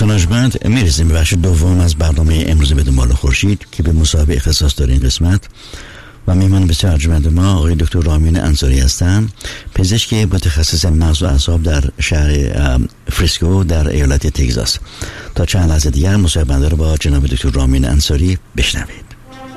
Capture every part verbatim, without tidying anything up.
ارجمند، میرسیم به بخش دوم از برنامه امروز به دنبال خورشید که به مصاحبه اختصاص داره این قسمت و میهمان بسیار ارجمند ما آقای دکتر رامین انصاری هستند، پزشک متخصص مغز و اعصاب در شهر فریسکو در ایالت تگزاس. تا چند لحظه دیگر مصاحبه رو با جناب دکتر رامین انصاری بشنوید.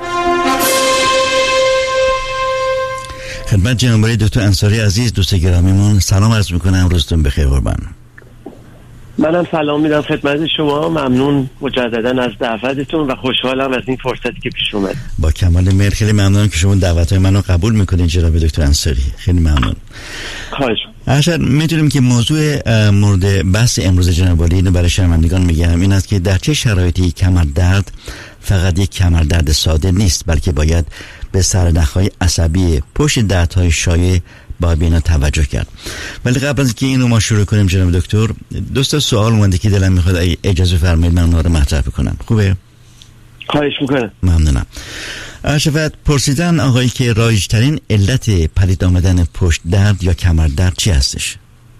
خدمت جناب دکتر انصاری عزیز، دوست گرامیمون، سلام عرض میکنم، روزتون بخیر قربان. منم سلام میدم خدمت شما، ممنون مجددا از دعوتتون و خوشحالم از این فرصتی که پیش اومد. با کمال میل، خیلی ممنونم که شما دعوت‌های منو قبول میکنین جناب دکتر انصاری، خیلی ممنون. خواهش. ارشد میتونیم که موضوع مورد بحث امروز جناب عالی برای شنوندگان میگم این است که در چه شرایطی کمر درد فقط یک کمر درد ساده نیست، بلکه باید به سرنخ‌های عصبی پشت دردهای شایع با بینا توجه کرد. ولی قبل از اینکه اینو ما شروع کنیم جناب دکتر، دوستا سوال اومده که دلم میخواد اجازه فرمایید من اونها رو مطرح کنم. خوبه؟ خواهش میکنم. ممنونم. شفاعت پرسیدن آقایی که رایج‌ترین علت پدید آمدن پشت درد یا کمر درد چی هستش؟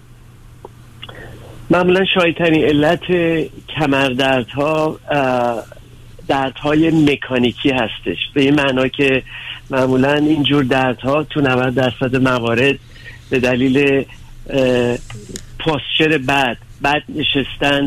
معمولا شایع‌ترین علت کمر دردها دردهای مکانیکی هستش، به این معنا که معمولا اینجور دردها تو نود درصد موارد به دلیل پوسچر بد بد نشستن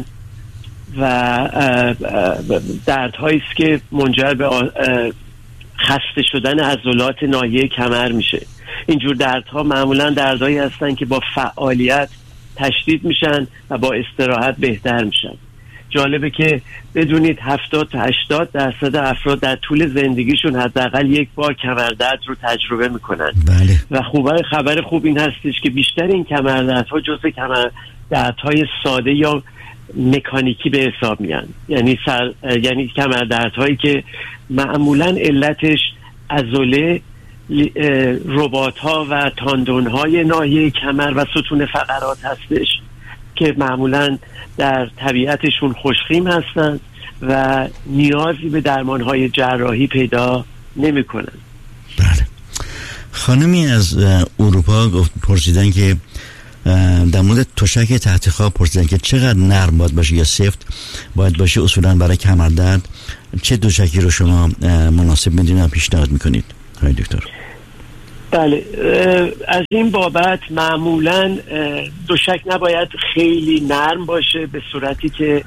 و دردهایی است که منجر به خسته شدن عضلات ناحیه کمر میشه. اینجور دردها معمولا دردهایی هستن که با فعالیت تشدید میشن و با استراحت بهتر میشن. جالبه که بدونید هفتاد تا هشتاد درصد افراد در طول زندگیشون حداقل یک بار کمردرد رو تجربه میکنن. بله. و خوبه خبر خوب این هستش که بیشتر این کمردردها جزء کمردردهای ساده یا مکانیکی به حساب میان، یعنی سر یعنی کمردردهایی که معمولا علتش عضله، رباط ها و تاندون های ناحیه کمر و ستون فقرات هستش که معمولا در طبیعتشون خوشخیم هستند و نیازی به درمانهای جراحی پیدا نمی کنن. بله. خانمی از اروپا گفت پرسیدن که در مورد تشک تحت خواب پرسیدن که چقدر نرم باید باشه یا سفت باید باشه اصولا برای کمر درد، چه تشکی رو شما مناسب میدونید و پیشنهاد میکنید های دکتر؟ بله، از این بابت معمولا دوشک نباید خیلی نرم باشه به صورتی که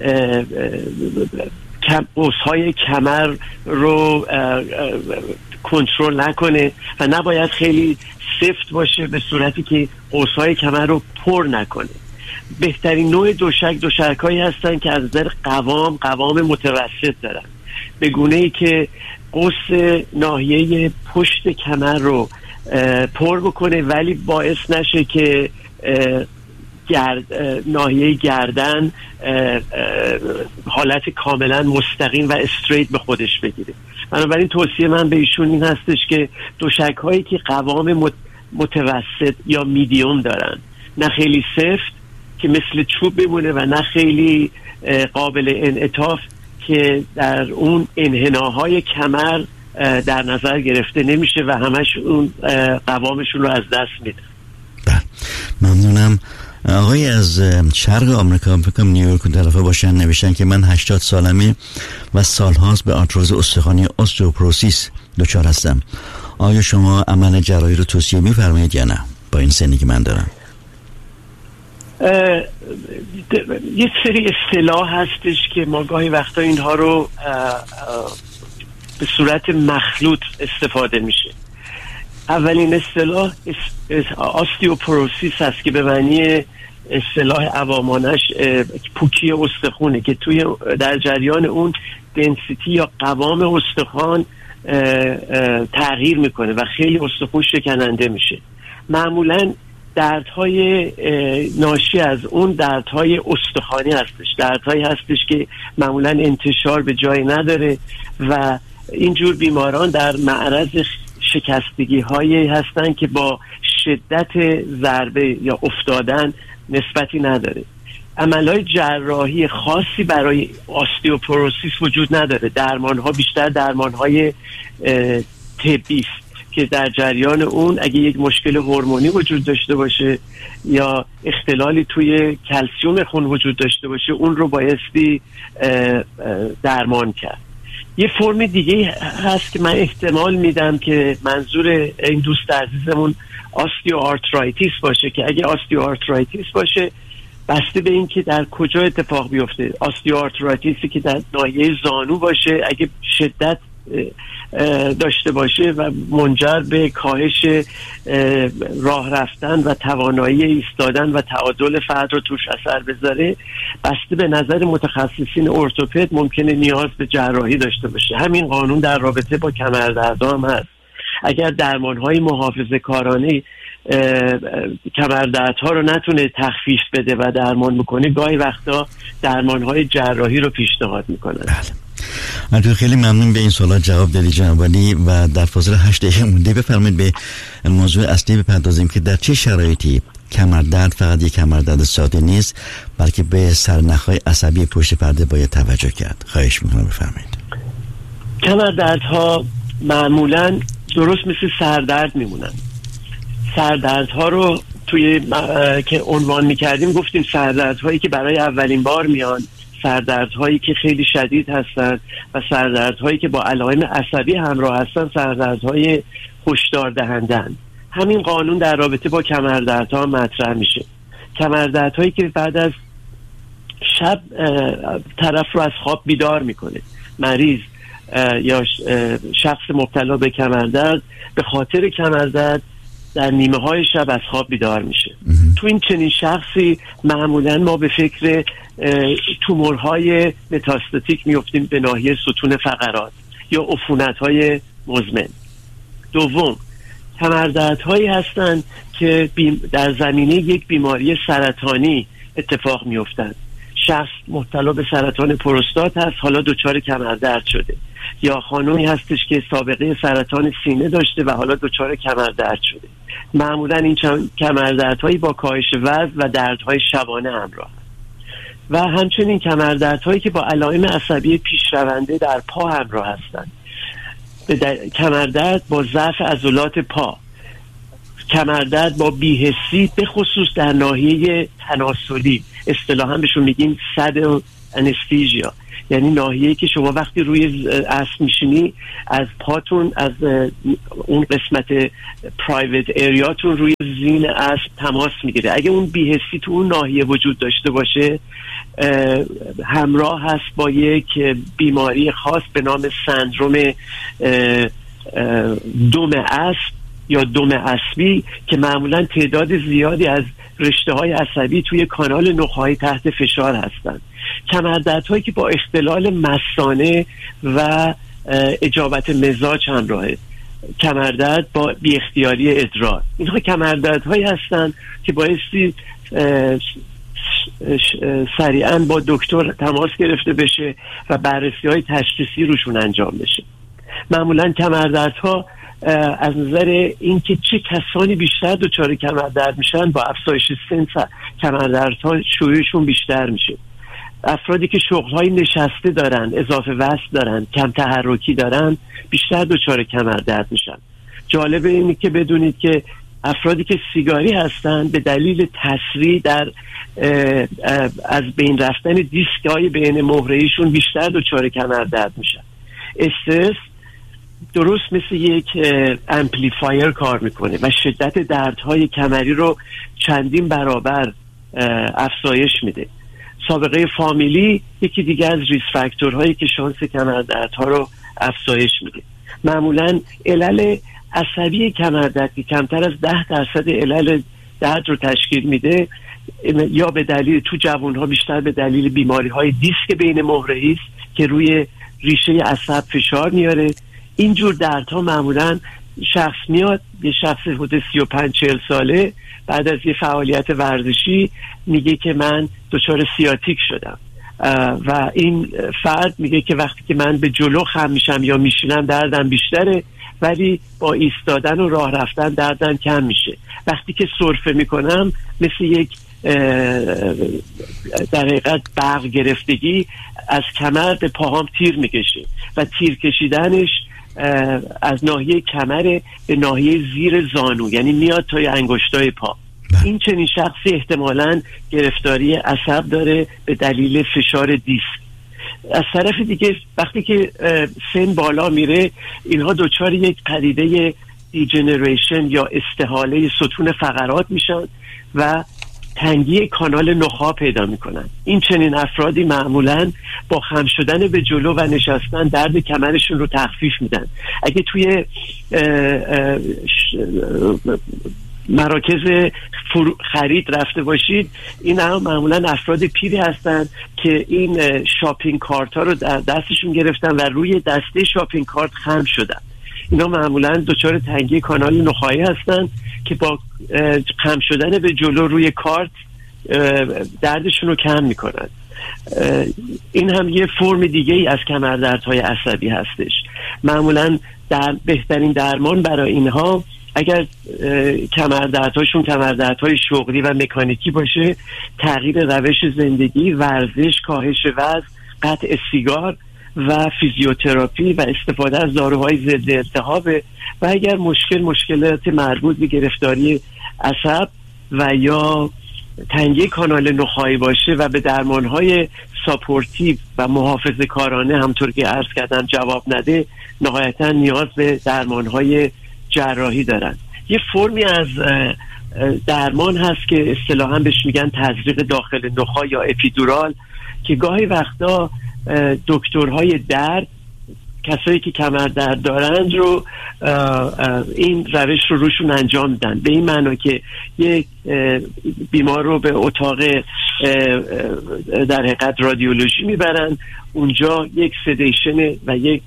قوس‌های کمر رو کنترل نکنه و نباید خیلی سفت باشه به صورتی که قوس‌های کمر رو پر نکنه. بهترین نوع دوشک دوشک‌هایی هستن که از نظر قوام قوام متوسط دارن، به گونه‌ای که قوس ناحیه پشت کمر رو پر بکنه ولی باعث نشه که گرد ناحیه گردن حالت کاملا مستقیم و استریت به خودش بگیره. بنابراین توصیه من به ایشون این هستش که دوشک هایی که قوام متوسط یا میدیوم دارن، نه خیلی سفت که مثل چوب بمونه و نه خیلی قابل انعطاف که در اون انحناهای کمر در نظر گرفته نمیشه و همش اون قوامشون رو از دست میده. بله، ممنونم. آقای از شرق آمریکا فکر کنم نیویورک طرفا باشن، نوشتن که من هشتاد سالمه و سالهاست به آرتروز استخوانی استئوپروسیس دچار هستم. آیا شما عمل جراحی رو توصیه می‌فرمایید یا نه با این سنی که من دارم؟ یه سری اصطلاح هستش که ما گاهی وقتا اینها رو به صورت مخلوط استفاده میشه. اولین اصطلاح استئوپروسیس هست که به معنی اصطلاح عوامانش پوکی استخونه که توی در جریان اون دنسیتی یا قوام استخوان تغییر میکنه و خیلی استخون شکننده میشه. معمولاً دردهای ناشی از اون دردهای استخوانی هستش، دردهایی هستش که معمولاً انتشار به جای نداره و اینجور بیماران در معرض شکستگی هایی هستن که با شدت ضربه یا افتادن نسبتی نداره. عملهای جراحی خاصی برای استئوپروسیس وجود نداره. درمان ها بیشتر درمان های طبی است که در جریان اون اگه یک مشکل هورمونی وجود داشته باشه یا اختلالی توی کلسیوم خون وجود داشته باشه اون رو بایستی درمان کرد. یه فرم دیگه هست که من احتمال میدم که منظور این دوست عزیزمون آستیوآرترایتیس باشه، که اگه آستیوآرترایتیس باشه بسته به این که در کجا اتفاق بیفته. آستیوآرترایتیسی که در ناحیه زانو باشه اگه شدت داشته باشه و منجر به کاهش راه رفتن و توانایی ایستادن و تعادل فرد رو توش اثر بذاره، بسته به نظر متخصصین ارتوپد ممکنه نیاز به جراحی داشته باشه. همین قانون در رابطه با کمردردها هم هست. اگر درمان‌های محافظه‌کارانه کمردردها رو نتونه تخفیف بده و درمان بکنه، گاهی وقتا درمان‌های جراحی رو پیشنهاد میکنن. من خیلی ممنون به این سوالات جواب دادی جناب ولی، و در فاصله هشت دقیقه مونده بفرمایید به موضوع اصلی بپردازیم که در چه شرایطی کمردرد فقط یک کمردرد ساده نیست بلکه به سرنخ‌های عصبی پشت پرده باید توجه کرد. خواهش میکنم بفرمایید. کمردردها معمولاً درست مثل سردرد میمونن. سردردها رو توی که عنوان میکردیم گفتیم سردردهایی که برای اولین بار میان، سردردهایی که خیلی شدید هستن و سردردهایی که با علائم عصبی همراه هستن سردردهای هشدار دهندن. همین قانون در رابطه با کمردردها مطرح میشه. کمردردهایی که بعد از شب طرف رو از خواب بیدار میکنه، مریض یا شخص مبتلا به کمردرد به خاطر کمردرد در نیمه های شب از خواب بیدار میشه. تو این چنین شخصی معمولا ما به فکر تومورهای متاستاتیک میفتیم به ناحیه ستون فقرات یا عفونت‌های مزمن. دوم، کمردردهایی هستند که در زمینه یک بیماری سرطانی اتفاق میفتند. شخص مبتلا به سرطان پروستات هست، حالا دچار کمردرد شده، یا خانومی هستش که سابقه سرطان سینه داشته و حالا دچار کمردرد شده. معمولا این کمردردهایی با کاهش وزن و دردهای شبانه همراه و همچنین کمردردهایی که با علائم عصبی پیشرونده در پا همراه هستند. کمردرد با ضعف عضلات پا، کمردرد با بی‌حسی به خصوص در ناحیه تناسلی، اصطلاحاً بهشون میگیم سد انستیژیا، یعنی ناحیه‌ای که شما وقتی روی اسب میشینی از پاتون از اون قسمت پرایوت اریاتون روی زین اسب تماس میگیره. اگه اون بی‌حسی تو اون ناحیه وجود داشته باشه همراه هست با یک بیماری خاص به نام سندروم دم اسب یا دم اسبی که معمولا تعداد زیادی از رشته‌های عصبی توی کانال نخاعی تحت فشار هستند. کمردردهایی که با اختلال مثانه و اجابت مزاج همراهه، کمردرد با بی اختیاری ادرار، اینها کمردردهایی هستند که بایستی سریعا با دکتر تماس گرفته بشه و بررسی های تشخیصی روشون انجام بشه. معمولا کمردردها از نظر اینکه چه کسانی بیشتر دچار کمردرد میشن با افزایش سن کمردردها شیوعشون بیشتر میشه. افرادی که شغل‌های نشسته دارن، اضافه وزن دارن، کم تحرکی دارن بیشتر دچار کمردرد میشن. جالب اینه که بدونید که افرادی که سیگاری هستن به دلیل تسریع در از بین رفتن دیسک‌های بین مهره‌ایشون بیشتر دچار کمردرد میشن. استرس درست مثل یک امپلیفایر کار میکنه و شدت دردهای کمری رو چندین برابر افزایش میده. سابقه فامیلی یکی دیگه از ریس فاکتورهایی که شانس کمردردها رو افزایش میده. معمولا علل عصبی کمردرد که کمتر از ده درصد علل درد رو تشکیل میده یا به دلیل تو جوانها بیشتر به دلیل بیماری های دیسک بین مهره‌ای است که روی ریشه عصب فشار میاره. اینجور دردها معمولا شخص میاد، یه شخص حدود سی و پنج چهل ساله بعد از یه فعالیت ورزشی میگه که من دچار سیاتیک شدم و این فرد میگه که وقتی که من به جلو خم میشم یا میشینم دردم بیشتره ولی با ایستادن و راه رفتن دردم کم میشه. وقتی که سرفه میکنم مثل یک در حقیقت برق گرفتگی از کمر به پاهام تیر میکشه و تیر کشیدنش از ناحیه کمر به ناحیه زیر زانو، یعنی میاد تا انگشتای پا. این چنین شخصی احتمالاً گرفتاری عصب داره به دلیل فشار دیسک. از طرف دیگه وقتی که سن بالا میره اینها دچار یک پدیده دیجنریشن یا استحاله ستون فقرات میشن و تنگی کانال نخاع پیدا میکنن. این چنین افرادی معمولاً با خم شدن به جلو و نشستن درد کمرشون رو تخفیف میدن. اگه توی اه اه مراکز خرید رفته باشید، این هم معمولا افراد پیری هستن که این شاپینگ کارت ها رو در دستشون گرفتن و روی دسته شاپینگ کارت خم شدن. اینا معمولا دچار تنگی کانال نخاعی هستن که با خم شدن به جلو روی کارت دردشون رو کم میکنن. این هم یه فرم دیگه ای از کمردردهای عصبی هستش. معمولا در بهترین درمان برای اینها اگر کمردردهاشون کمردردهای شغلی و مکانیکی باشه، تغییر روش زندگی، ورزش، کاهش وزن، قطع سیگار و فیزیوتراپی و استفاده از داروهای ضد التهاب، و اگر مشکل مشکلات مربوط به گرفتاری عصب و یا تنگی کانال نخاعی باشه و به درمانهای ساپورتیو و محافظه کارانه همطور که عرض کردم جواب نده، نهایتا نیاز به درمانهای جراحی دارن. یه فرمی از درمان هست که اصطلاحاً بهش میگن تزریق داخل نخاع یا اپیدورال، که گاهی وقتا دکترهای درد کسایی که کمر درد دارند رو این روش رو روشون انجام میدن، به این معنا که یک بیمار رو به اتاق در حقیقت رادیولوژی میبرن، اونجا یک سدیشن و یک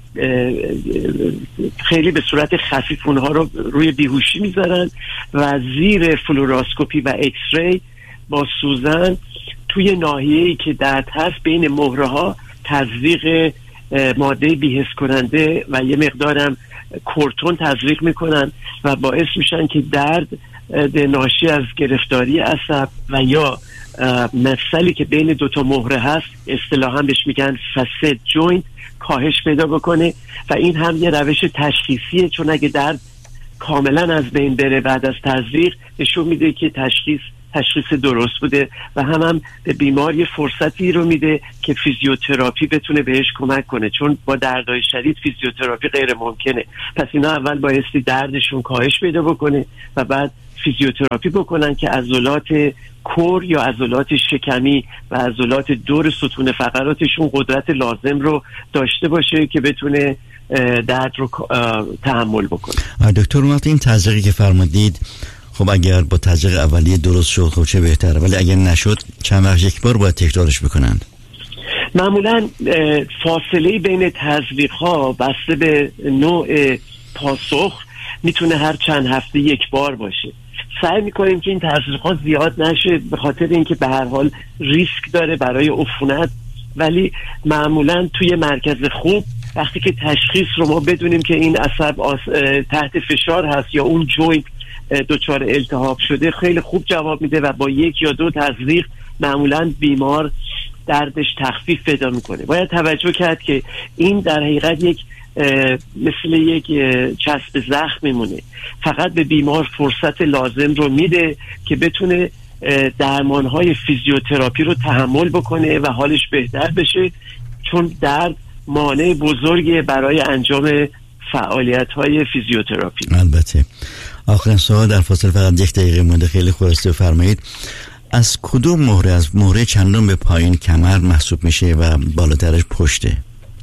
خیلی به صورت خفیف اونها رو روی بیهوشی میذارن و زیر فلوراسکوپی و اکس ری با سوزن توی ناحیه‌ای که درد هست بین مهره ها تزریق ماده بی‌حس کننده و یه مقدارم کورتون تزریق میکنن و باعث میشن که درد ناشی از گرفتاری عصب و یا مفصلی که بین دوتا مهره هست، اصطلاحاً بهش میگن فسد جوینت، کاهش پیدا بکنه. و این هم یه روش تشخیصیه، چون اگه درد کاملا از بین بره بعد از تزریق نشون میده که تشخیص تشخیص درست بوده و هم هم به بیمار یه فرصتی رو میده که فیزیوتراپی بتونه بهش کمک کنه، چون با دردهای شدید فیزیوتراپی غیر ممکنه. پس اینا اول بایستی دردشون کاهش پیدا بکنه و بعد فیزیوتراپی بکنن که عضلات کور یا عضلات شکمی و عضلات دور ستون فقراتشون قدرت لازم رو داشته باشه که بتونه درد رو تحمل بکنه. دکتر وقتی این تزریقی که فرمودید، خب اگر با تزریق اولیه درست شد خب چه بهتره، ولی اگر نشد چند وقت یک بار باید تکرارش بکنند؟ معمولا فاصله بین تزریق ها بسته به نوع پاسخ میتونه هر چند هفته یک بار باشه. سعی میکنیم که این تزریق ها زیاد نشه به خاطر اینکه به هر حال ریسک داره برای عفونت، ولی معمولا توی مرکز خوب وقتی که تشخیص رو ما بدونیم که این عصب آس... تحت فشار هست یا اون جوینت دچار التهاب شده، خیلی خوب جواب میده و با یک یا دو تزریق معمولا بیمار دردش تخفیف پیدا میکنه. باید توجه کرد که این در حقیقت یک مثل یک چسب زخم میمونه، فقط به بیمار فرصت لازم رو میده که بتونه درمانهای فیزیوتراپی رو تحمل بکنه و حالش بهتر بشه، چون درد مانع بزرگی برای انجام فعالیت‌های فیزیوتراپی. البته آخرین سوال در فاصله فقط یک دقیقه مونده، خیلی خواسته فرمایید از کدوم مهره، از مهره چندم به پایین کمر محسوب میشه و بالاترش پشته؟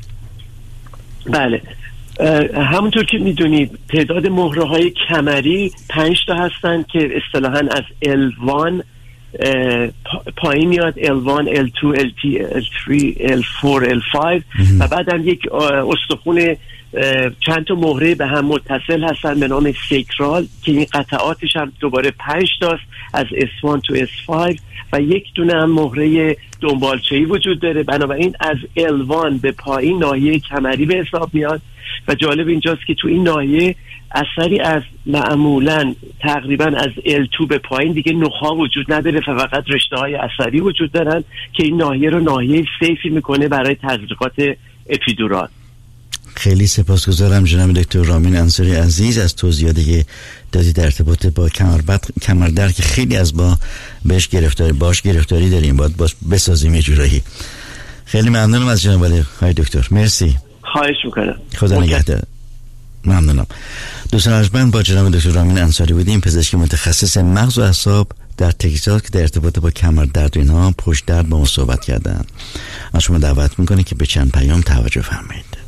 بله همونطور که میدونید تعداد مهره های کمری پنج تا هستن که اصطلاحاً از ال وان پایین میاد، ال وان، ال تو، ال تی، ال سری، ال فور، ال فایو و بعد هم یک استخون چند تا مهره به هم متصل هستن به نام سیکرال که این قطعاتش هم دوباره پنج تاست از اس وان تو اس فایو و یک دونه هم مهره دنبالچه‌ای وجود داره. بنابراین از ال وان به پایین ناحیه کمری به حساب میاد و جالب اینجاست که تو این ناحیه اثری از معمولا تقریبا از ال تو به پایین دیگه نخاع وجود نداره، فقط رشته های عصبی وجود دارن که این ناحیه رو ناحیه سیفی میکنه برای تزریقات اپیدورال. خیلی سپاسگزارم جناب دکتر رامین انصاری عزیز از توضیحاتی که دادی در ارتباط با کمردرد که خیلی از ما بهش گرفتاری باش گرفتاری داریم، باید باش بسازیم یه جورایی. خیلی ممنونم از جناب آقای دکتر. مرسی. خواهش میکنم. خدا نگهدار. ممنونم. دوستان ارجمند، با جناب دکتر رامین انصاری بودیم، پزشک متخصص مغز و اعصاب در تگزاس که در ارتباط با کمردرد و اینها پشت درد با ما صحبت کردن. از شما دعوت میکنه که به چند پیام توجه فرمایید.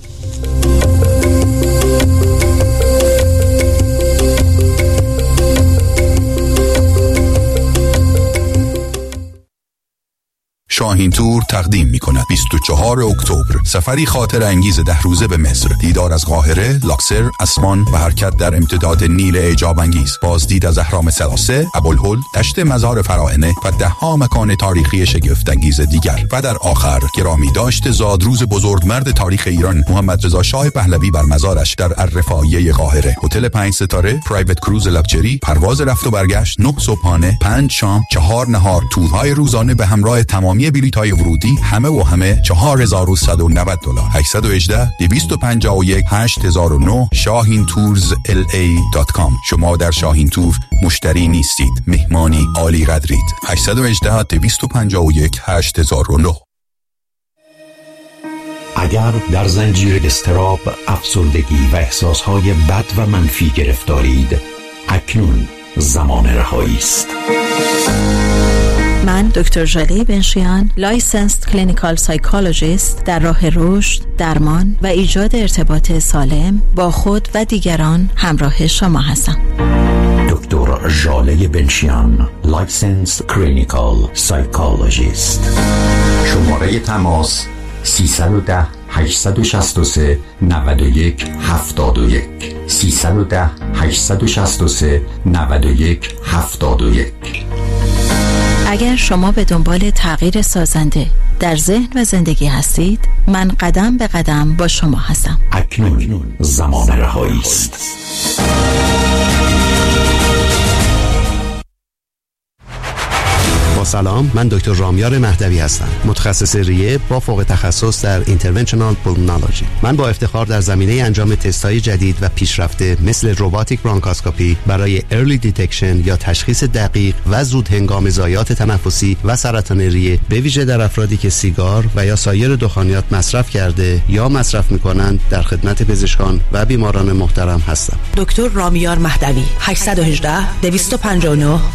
شاهین تور تقدیم می‌کند بیست و چهارم اکتبر سفری خاطر انگیز ده روزه به مصر، دیدار از قاهره، لاکسر، اسوان و حرکت در امتداد نیل اعجاب انگیز، بازدید از اهرام ثلاثه، ابوالهول، دشت مزار فراعنه و ده ها مکان تاریخی شگفت انگیز دیگر. و در آخر گرامی داشت زادروز بزرگمرد تاریخ ایران محمد رضا شاه پهلوی بر مزارش در الرفاعیه قاهره. هتل پنج ستاره، پرایوت کروز لاکچری، پرواز رفت و برگشت، نه صبحانه، پنج شام، چهار نهار، تورهای روزانه به همراه تمامی بلیط‌های ورودی، همه و همه چهار هزار و صد و نود دلار. هشت یک هشت، دو پنج یک، هشت صفر صفر نه شاهین تورز ال ای دات کام. شما در شاهین تور مشتری نیستید، مهمانی عالی قدرید. هشت یک هشت، دو پنج یک، هشت صفر صفر نه. اگر در زنجیر اضطراب، افسردگی و احساسهای بد و منفی گرفتارید، اکنون زمان رهایی است. من دکتر ژاله بنشیان، لایسنسد کلینیکال سایکولوژیست، در راه رشد، درمان و ایجاد ارتباط سالم با خود و دیگران همراه شما هستم. دکتر ژاله بنشیان، لایسنسد کلینیکال سایکولوژیست. شماره تماس سیصد و ده، هشتصد و شصت و سه، نود و یک، هفتاد و یک سیصد و ده، هشتصد و شصت و سه، نود و یک، هفتاد و یک. اگر شما به دنبال تغییر سازنده در ذهن و زندگی هستید، من قدم به قدم با شما هستم. اکنون زمان رهایی است. با سلام، من دکتر رامیار مهدوی هستم، متخصص ریه با فوق تخصص در اینترونشنال پولمونولوژی. من با افتخار در زمینه انجام تست‌های جدید و پیشرفته مثل روباتیک برانکاسکوپی برای ارلی دیتکشن یا تشخیص دقیق و زود هنگام ضایعات تنفسی و سرطان ریه، به ویژه در افرادی که سیگار و یا سایر دخانیات مصرف کرده یا مصرف می‌کنند، در خدمت پزشکان و بیماران محترم هستم. دکتر رامیار مهدوی، هشت یک هشت، دو پنج نه